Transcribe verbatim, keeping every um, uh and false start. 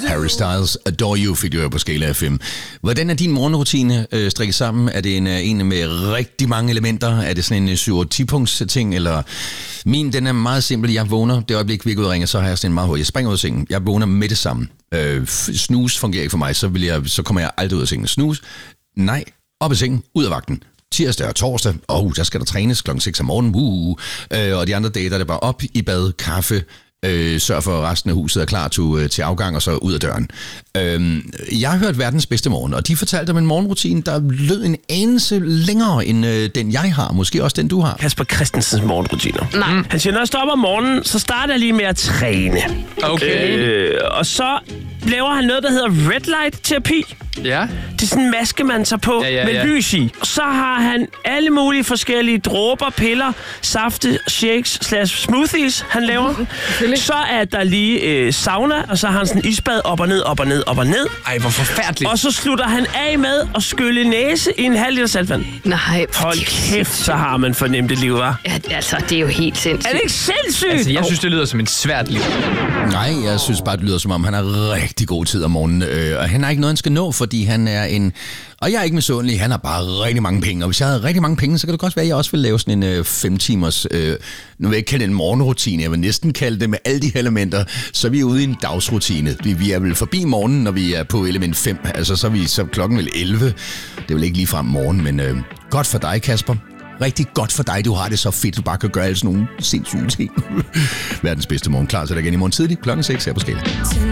Harry Styles, Adore You, fik du jo på Skala F M. Hvordan er din morgenrutine øh, strikket sammen? Er det en, en med rigtig mange elementer? Er det sådan en syv ti punkts ting? Eller min, den er meget simpel. Jeg vågner, det øjeblik, vi ikke ud og ringer, så har jeg sådan en meget hurtigt. Jeg springer ud af sengen. Jeg vågner med det samme. Øh, snus fungerer ikke for mig, så, vil jeg, så kommer jeg aldrig ud af sengen. Snus? Nej. Op af sengen, ud af vagten. Tirsdag og torsdag, åh, oh, der skal der trænes klokken seks om morgenen, uh, øh, og de andre dage, der er det bare op i bad, kaffe, øh, sørg for, at resten af huset er klar til, til afgang, og så ud af døren. Øh, jeg har hørt verdens bedste morgen, og de fortalte om en morgenrutine, der lød en anelse længere, end øh, den jeg har, måske også den du har. Kasper Christensens morgenrutiner. Nej. Han siger, når jeg stopper om morgenen, så starter jeg lige med at træne. Okay. Øh, og så laver han noget, der hedder red light terapi. Ja. Det er sådan en maske, man tager på ja, ja, med ja. lys i. Og så har han alle mulige forskellige dråber, piller, safte, shakes, slash smoothies, han laver. Så er der lige øh, sauna, og så har han sådan isbad op og ned, op og ned, op og ned. Ej, hvor forfærdeligt. Og så slutter han af med at skylle næse i en halv liter saltvand. Nej. Hold kæft, så har man fornemt det liv, hva'? Ja, altså, det er jo helt sindssygt. Er det ikke sindssygt? Altså, jeg synes, det lyder som en svært liv. Nej, jeg synes bare, det lyder som om, han har rigtig god tid om morgenen, øh, og han har ikke noget, han skal nå, fordi han er en... Og jeg er ikke misundelig, han har bare rigtig mange penge, og hvis jeg havde rigtig mange penge, så kan det godt være, at jeg også ville lave sådan en øh, fem timers... Øh, nu vil jeg ikke kalde det en morgenrutine, jeg vil næsten kalde det med alle de elementer, så er vi ude i en dagsrutine. Vi, vi er vel forbi morgenen, når vi er på element fem, altså så er, vi, så klokken vel elleve. Det er vel ikke lige frem morgen, men øh, godt for dig, Kasper. Rigtig godt for dig, du har det så fedt, du bare kan gøre alle sådan nogle sindssyge ting. Verdens bedste morgen, klar til dig igen i morgen tidlig, klokken seks her på Skala.